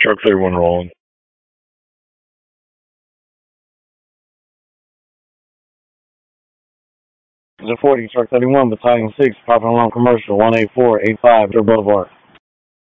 Truck 31 rolling. 40, Truck 31, Battalion 6, popping along commercial, 18485, Boulevard.